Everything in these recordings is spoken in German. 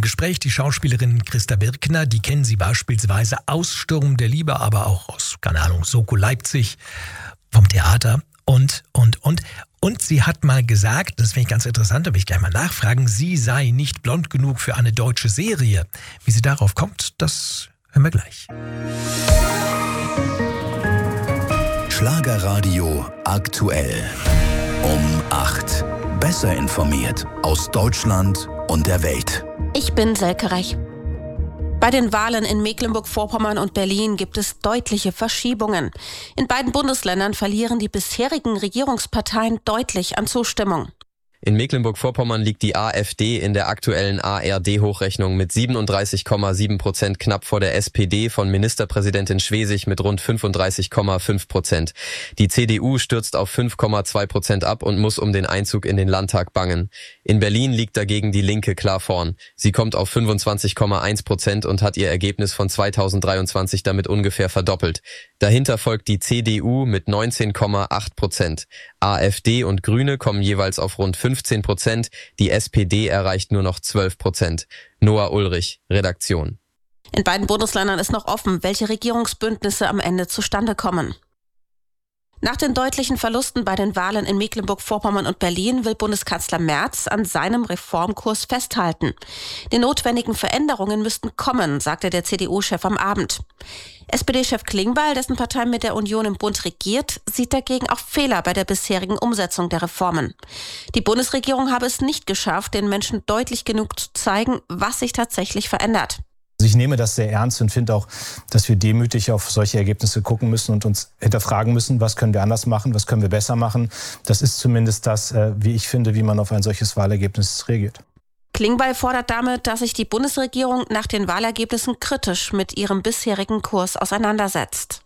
Gespräch die Schauspielerin Christa Birkner. Die kennen Sie beispielsweise aus Sturm der Liebe, aber auch aus, keine Ahnung, Soko Leipzig, vom Theater und. Und sie hat mal gesagt, das finde ich ganz interessant, da will ich gleich mal nachfragen, sie sei nicht blond genug für eine deutsche Serie. Wie sie darauf kommt, das hören wir gleich. Schlagerradio aktuell. Um 8. Besser informiert aus Deutschland und der Welt. Ich bin Selke Rech. Bei den Wahlen in Mecklenburg-Vorpommern und Berlin gibt es deutliche Verschiebungen. In beiden Bundesländern verlieren die bisherigen Regierungsparteien deutlich an Zustimmung. In Mecklenburg-Vorpommern liegt die AfD in der aktuellen ARD-Hochrechnung mit 37,7% knapp vor der SPD von Ministerpräsidentin Schwesig mit rund 35,5%. Die CDU stürzt auf 5,2% ab und muss um den Einzug in den Landtag bangen. In Berlin liegt dagegen die Linke klar vorn. Sie kommt auf 25,1% und hat ihr Ergebnis von 2023 damit ungefähr verdoppelt. Dahinter folgt die CDU mit 19,8%. AfD und Grüne kommen jeweils auf rund 15%, die SPD erreicht nur noch 12%. Noah Ulrich, Redaktion. In beiden Bundesländern ist noch offen, welche Regierungsbündnisse am Ende zustande kommen. Nach den deutlichen Verlusten bei den Wahlen in Mecklenburg-Vorpommern und Berlin will Bundeskanzler Merz an seinem Reformkurs festhalten. Die notwendigen Veränderungen müssten kommen, sagte der CDU-Chef am Abend. SPD-Chef Klingbeil, dessen Partei mit der Union im Bund regiert, sieht dagegen auch Fehler bei der bisherigen Umsetzung der Reformen. Die Bundesregierung habe es nicht geschafft, den Menschen deutlich genug zu zeigen, was sich tatsächlich verändert. Ich nehme das sehr ernst und finde auch, dass wir demütig auf solche Ergebnisse gucken müssen und uns hinterfragen müssen, was können wir anders machen, was können wir besser machen. Das ist zumindest das, wie ich finde, wie man auf ein solches Wahlergebnis reagiert. Klingbeil fordert damit, dass sich die Bundesregierung nach den Wahlergebnissen kritisch mit ihrem bisherigen Kurs auseinandersetzt.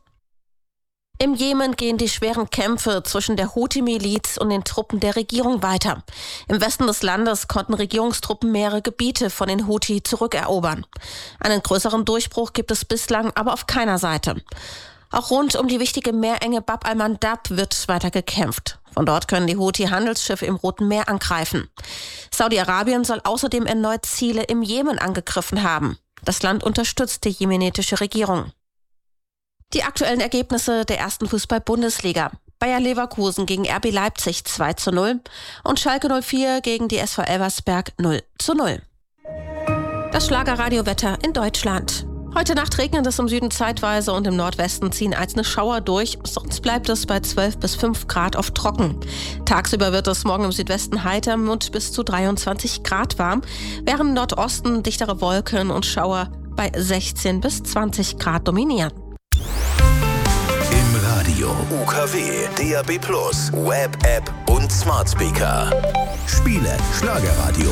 Im Jemen gehen die schweren Kämpfe zwischen der Houthi-Miliz und den Truppen der Regierung weiter. Im Westen des Landes konnten Regierungstruppen mehrere Gebiete von den Houthi zurückerobern. Einen größeren Durchbruch gibt es bislang aber auf keiner Seite. Auch rund um die wichtige Meerenge Bab al-Mandab wird weiter gekämpft. Von dort können die Houthi-Handelsschiffe im Roten Meer angreifen. Saudi-Arabien soll außerdem erneut Ziele im Jemen angegriffen haben. Das Land unterstützt die jemenitische Regierung. Die aktuellen Ergebnisse der ersten Fußball-Bundesliga. Bayer Leverkusen gegen RB Leipzig 2:0 und Schalke 04 gegen die SV Elversberg 0:0. Das Schlagerradiowetter in Deutschland. Heute Nacht regnet es im Süden zeitweise und im Nordwesten ziehen einzelne Schauer durch. Sonst bleibt es bei 12 bis 5 Grad auf trocken. Tagsüber wird es morgen im Südwesten heiter und bis zu 23 Grad warm, während im Nordosten dichtere Wolken und Schauer bei 16 bis 20 Grad dominieren. Im Radio, UKW, DAB+, Web-App und Smart Speaker. Spiele Schlagerradio.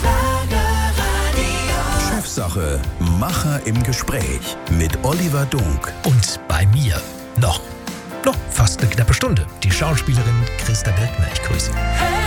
Chefsache, Macher im Gespräch mit Oliver Dunk. Und bei mir noch fast eine knappe Stunde. Die Schauspielerin Christa Birkner. Ich grüße Sie.